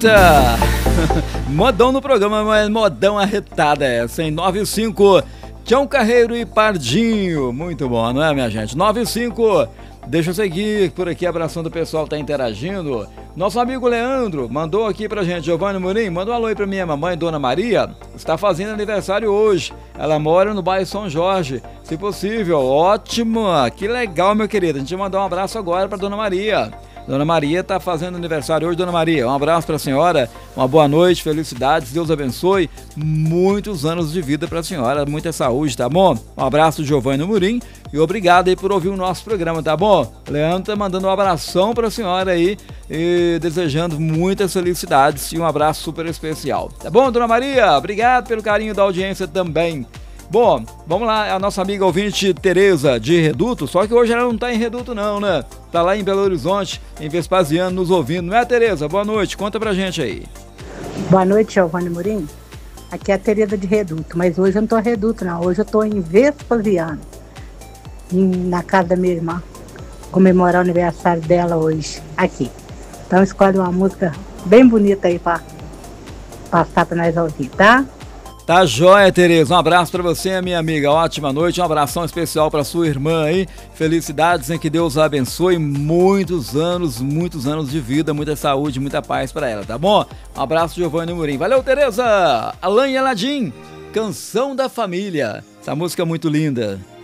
Modão no programa, mas modão arretada essa, hein? 95, Tião Carreiro e Pardinho. Muito bom, não é, minha gente? 95, deixa eu seguir por aqui, abraçando o pessoal que tá interagindo. Nosso amigo Leandro mandou aqui pra gente, Giovanni Murim, mandou um alô aí pra minha mamãe, Dona Maria, está fazendo aniversário hoje. Ela mora no bairro São Jorge, se possível. Ótimo, que legal, meu querido. A gente vai mandar um abraço agora pra Dona Maria. Dona Maria está fazendo aniversário hoje. Dona Maria, um abraço para a senhora, uma boa noite, felicidades, Deus abençoe, muitos anos de vida para a senhora, muita saúde, tá bom? Um abraço, Giovanni Murim, e obrigado aí por ouvir o nosso programa, tá bom? Leandro tá mandando um abração para a senhora aí e desejando muitas felicidades e um abraço super especial, tá bom, Dona Maria? Obrigado pelo carinho da audiência também. Bom, vamos lá, a nossa amiga ouvinte Tereza de Reduto, só que hoje ela não tá em Reduto não, né? Tá lá em Belo Horizonte, em Vespasiano, nos ouvindo, não é, Tereza? Boa noite, conta pra gente aí. Boa noite, Giovanni Murim. Aqui é a Tereza de Reduto, mas hoje eu não tô em Reduto não, hoje eu tô em Vespasiano, na casa da minha irmã, comemorar o aniversário dela hoje, aqui. Então escolhe uma música bem bonita aí pra passar pra nós ouvir, tá? Tá jóia, Tereza. Um abraço pra você, minha amiga. Ótima noite. Um abração especial pra sua irmã aí. Felicidades, em que Deus a abençoe. Muitos anos de vida, muita saúde, muita paz pra ela, tá bom? Um abraço, Giovanni Murim. Valeu, Tereza. Alain e Aladim, Canção da Família. Essa música é muito linda.